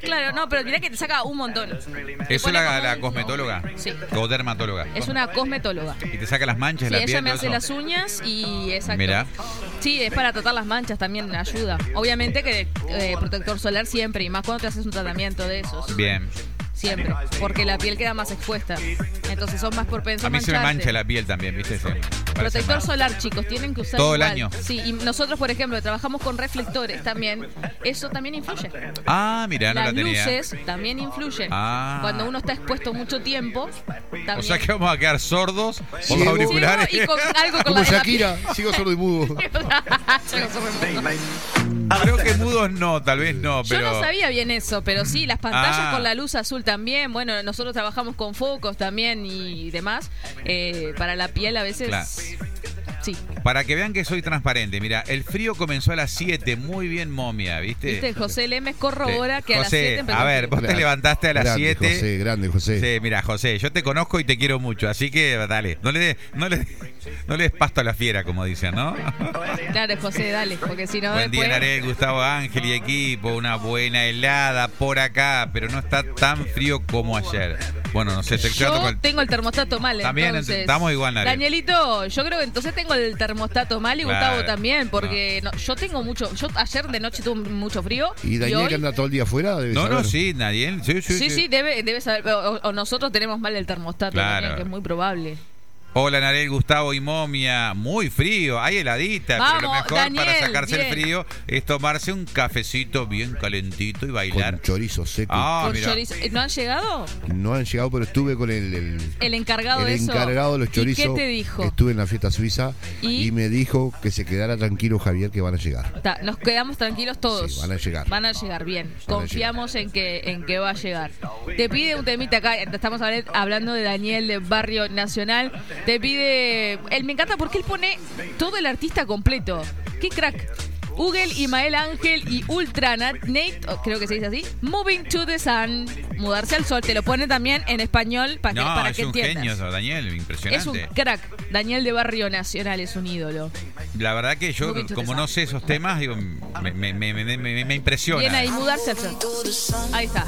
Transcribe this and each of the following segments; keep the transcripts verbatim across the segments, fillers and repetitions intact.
Claro, no, pero mirá que te saca un montón. Te ¿Eso es pone la, como la un- cosmetóloga? Sí. O dermatóloga. Es una cosmetóloga. Y te saca las manchas de Sí, la piel. ella me todo hace eso. las uñas y exacto. Mirá. Sí, es para tratar las manchas también, ayuda. Obviamente que eh, protector solar siempre, y más cuando te haces un tratamiento de esos. Bien. Siempre, porque la piel queda más expuesta. Entonces son más propensos a A mí se me mancharte. mancha la piel también, ¿viste? Se me parece Protector mal. solar, chicos, tienen que usar ¿Todo el igual. año? Sí, y nosotros, por ejemplo, trabajamos con reflectores también. Eso también influye. Ah, mirá, no Las la tenía. luces también influyen. Ah. Cuando uno está expuesto mucho tiempo, también. O sea que vamos a quedar sordos por Ciego. los auriculares. Ciego y con algo con Como la, en la Shakira, sigo sordo y mudo. piel. Yo soy muy- Creo que mudos no, tal vez no, Yo pero... no sabía bien eso, pero sí, las pantallas Ah. con la luz azul también. Bueno, nosotros trabajamos con focos también y demás. Eh, para la piel a veces... Claro. Sí. Para que vean que soy transparente, mira, el frío comenzó a las siete, muy bien momia, ¿viste? Viste, José Lemes corrobora que a las José, siete empezó a el ver, frío. vos te Grande, levantaste a las grande, siete. José, grande, José. Sí, mira, José, yo te conozco y te quiero mucho, así que dale, no le des, no le, no le des pasto a la fiera, como dicen, ¿no? Claro, José, dale, porque si no Buen día, después... Narel, Gustavo Ángel y equipo, una buena helada por acá, pero no está tan frío como ayer. Bueno, no sé, estoy quedando Yo con el- tengo el termostato mal, También entonces. estamos igual, Narel. Danielito, yo creo que entonces tengo el termostato mal y Claro. Gustavo también, porque no, yo tengo mucho... Yo ayer de noche tuve mucho frío. Y Daniel, hoy- que anda todo el día afuera, debe No, saber. no, sí, Nadie, sí, sí, Sí, sí, debe, debe saber. O, o nosotros tenemos mal el termostato Claro. también, que es muy probable. Hola, Narel, Gustavo y Momia. Muy frío, hay heladita, pero lo Vamos, mejor Daniel, para sacarse bien. el frío es tomarse un cafecito bien calentito y bailar. Con chorizo seco. Ah, Con mira. chorizo. ¿No han llegado? No han llegado, pero estuve con el, el, El encargado el de eso. encargado de los chorizos. ¿Y qué te dijo? Estuve en la fiesta suiza ¿Y? y, me dijo que se quedara tranquilo, Javier, que van a llegar. Ta, nos quedamos tranquilos todos. Sí, van a llegar. Van a llegar, bien. Van a Confiamos en que en que va a llegar. Te pide un temita acá, estamos habl- hablando de Daniel de Barrio Nacional. Te pide... Él me encanta porque él pone todo el artista completo. ¡Qué crack! Ugel, Imael Ángel y Ultra Nat- Nate, oh, creo que se dice así, Moving to the Sun, mudarse al sol. Te lo pone también en español para que, No, para es que un entiendas. genio eso, Daniel, Es un impresionante. crack. Daniel de Barrio Nacional es un ídolo. La verdad que yo, Moving to the como sun. no sé esos temas, digo, me, me, me, me, me- me impresiona. Viene ahí, mudarse al sol. Ahí está.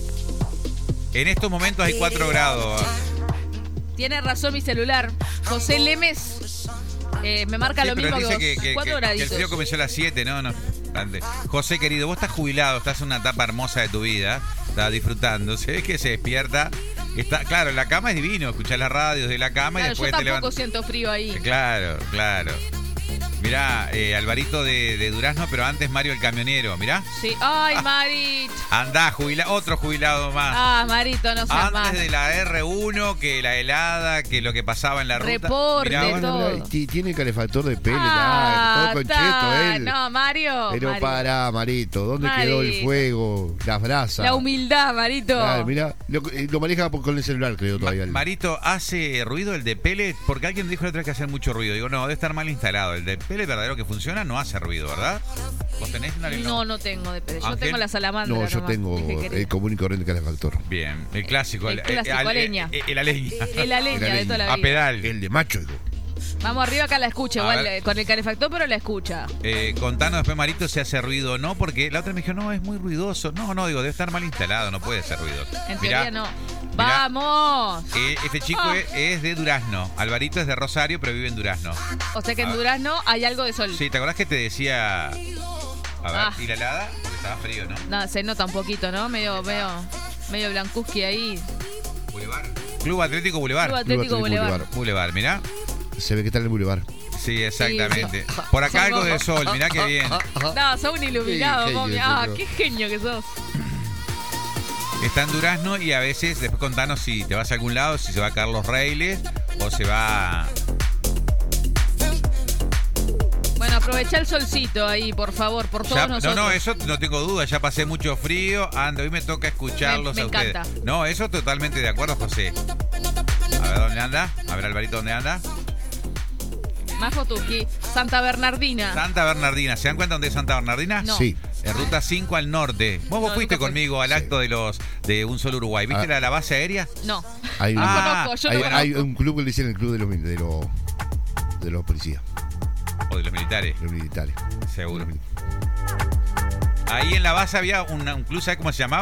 En estos momentos hay cuatro grados. Tiene razón mi celular. José Lemes eh, me marca Sí, lo pero mismo dice que que, vos. que- Cuatro que- que el graditos. frío comenzó a las siete, no, no. Bastante. José, querido, vos estás jubilado, estás en una etapa hermosa de tu vida, estás disfrutando, se ve que se despierta. Está, claro, en la cama es divino, escuchar las radios de la cama y Claro, yo después te tampoco levantas. siento frío ahí. Claro, claro. Mirá, eh, Alvarito de, de Durazno, pero antes Mario el camionero, mirá. Sí. Ay, Marit. Andá, jubilado, otro jubilado más. Ah, Marito, no seas más. Antes de la R uno, que la helada, que lo que pasaba en la ruta. Reporte, Mirá, todo. bueno, Bueno, ti- tiene calefactor de pelo, Ah, todo ta. concheto él. No, Mario. Pero Mario. pará, Marito, ¿dónde quedó el Marito. fuego? Las brasas. La humildad, Marito. Claro, mirá, lo, eh, lo maneja por- con el celular, creo, Ma- todavía. el- Marito, ¿hace ruido el de pellet? Porque alguien dijo la otra vez que hace mucho ruido. Digo, no, debe estar mal instalado. El de pellet verdadero que funciona no hace ruido, ¿verdad? ¿Vos tenés una No, no tengo de Yo Ángel. tengo la salamandra. No, yo nomás, tengo dije, querido. el común y corriente calefactor. Bien, el clásico. El clásico, al- a leña. eh, eh, la leña. Es la leña La de toda la vida. A pedal. El de macho, digo. Vamos arriba, acá la escucha. A Igual ver. eh, con el calefactor, pero la escucha. Eh, contanos después, Marito, si hace ruido o no, porque la otra me dijo, no, es muy ruidoso. No, no, digo, debe estar mal instalado, no puede ser ruido. En Mirá, teoría no. mirá, ¡Vamos! eh, este chico Ah. es, es de Durazno. Alvarito es de Rosario, pero vive en Durazno. O sea que en Ah. Durazno hay algo de sol. Sí, ¿te acordás que te decía... A ver, Ah. ¿y la helada? Porque estaba frío, ¿no? No, se nota un poquito, ¿no? Medio, medio, medio blancuski ahí. Boulevard. Club Atlético Boulevard. Club Atlético Atlético Boulevard. Boulevard. Boulevard, mirá. Se ve que está en el boulevard. Sí, exactamente. Sí. Por acá algo de sol, mirá qué bien. No, sos un iluminado, Sí, mami. genio, Ah, genio. qué genio que sos. Está en Durazno y a veces, después contanos si te vas a algún lado, si se va a Carlos Reiles o se va... Bueno, aprovecha el solcito ahí, por favor, por todos Ya- no, nosotros. no, eso no tengo duda, ya pasé mucho frío, anda, hoy me toca escucharlos Me- me a ustedes. encanta. No, eso totalmente de acuerdo, José. A ver dónde anda, a ver Alvarito, ¿dónde anda? Majo Tuski, Santa Bernardina. Santa Bernardina, ¿se dan cuenta dónde es Santa Bernardina? No. Sí. En ruta cinco al norte. Vos, vos No, fuiste nunca fui. conmigo al Sí. acto de los de Un Solo Uruguay. ¿Viste Ah. la, la base aérea? No, Hay un, no Ah, conozco, yo hay, no conozco. hay un club que le dicen el club de los, mil- de los, de los policías, O de los militares, de los militares. seguro. Ahí en la base había una- un club, ¿sabes cómo se llamaba?